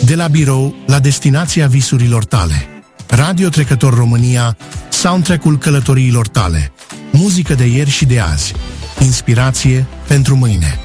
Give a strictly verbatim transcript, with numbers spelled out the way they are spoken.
De la birou la destinația visurilor tale. Radio Trecător România, soundtrack-ul călătoriilor tale. Muzică de ieri și de azi. Inspirație pentru mâine.